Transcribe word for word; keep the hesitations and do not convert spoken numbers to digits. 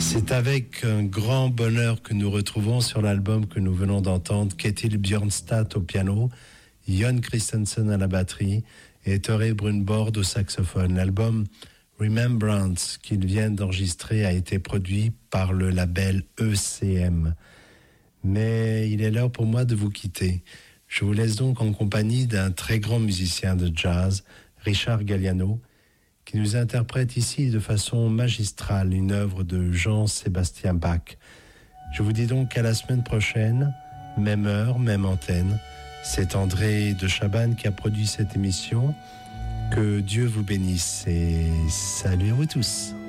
C'est avec un grand bonheur que nous retrouvons sur l'album que nous venons d'entendre Ketil Bjørnstad au piano, Jon Christensen à la batterie et Tore Brunborg au saxophone. L'album Remembrance qu'ils viennent d'enregistrer a été produit par le label E C M. Mais il est l'heure pour moi de vous quitter. Je vous laisse donc en compagnie d'un très grand musicien de jazz, Richard Galliano, qui nous interprète ici de façon magistrale une œuvre de Jean-Sébastien Bach. Je vous dis donc à la semaine prochaine, même heure, même antenne. C'est André de Chabannes qui a produit cette émission. Que Dieu vous bénisse et salut à vous tous.